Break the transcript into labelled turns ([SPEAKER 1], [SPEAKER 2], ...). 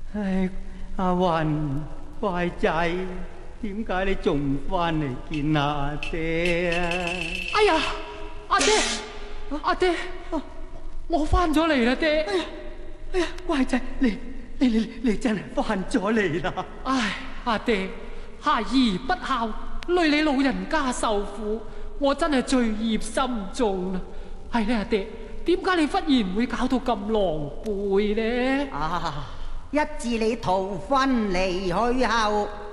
[SPEAKER 1] 唉，阿雲，乖仔，點解你仲唔翻嚟見阿爹啊？
[SPEAKER 2] 哎呀，阿爹，阿爹，我翻咗嚟啦，爹。
[SPEAKER 1] 哎呀，乖仔，你真係翻咗嚟啦！
[SPEAKER 2] 唉，阿爹，孩兒不孝，累你老人家受苦，我真係罪孽深重啦。係咧，阿爹，點解你忽然會搞到咁狼狽呢？
[SPEAKER 3] 一自你逃婚離去後，